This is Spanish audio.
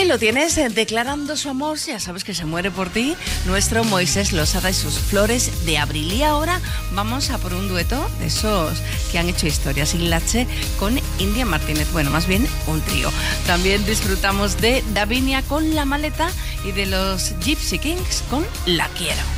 Ahí lo tienes, declarando su amor, ya sabes que se muere por ti, nuestro Moisés Losada y sus Flores de Abril. Y ahora vamos a por un dueto de esos que han hecho historia, Sin Lache con India Martínez, bueno, más bien un trío. También disfrutamos de Davinia con La Maleta y de los Gypsy Kings con La Quiero.